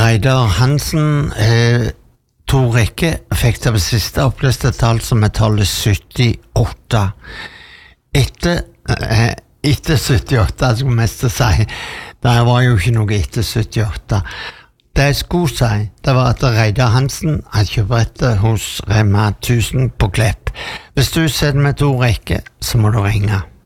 Reidar Hansen, to rekker, fikk det siste oppløste tall som tallet 78. Etter 78, skulle mest si. Det var jo ikke noe etter 78. Det jeg skulle si, det var at Reidar Hansen har kjøprettet hos Rema 1000 på Klepp. Hvis du setter med to rekker, så må du ringe.